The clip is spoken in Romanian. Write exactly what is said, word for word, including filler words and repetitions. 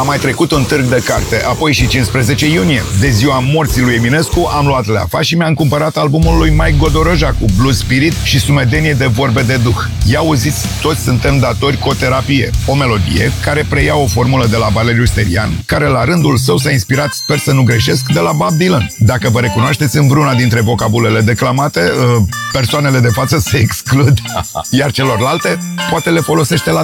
Am mai trecut un târg de carte, apoi și cincisprezece iunie. De ziua morții lui Eminescu am luat leafa și mi-am cumpărat albumul lui Mike Godoroja cu Blue Spirit și sumedenie de vorbe de duh. Ia auziți, toți suntem datori cu o terapie, o melodie care preia o formulă de la Valeriu Sterian, care la rândul său s-a inspirat, sper să nu greșesc, de la Bob Dylan. Dacă vă recunoașteți în vreuna dintre vocabulele declamate, persoanele de față se exclud, iar celorlalte poate le folosește la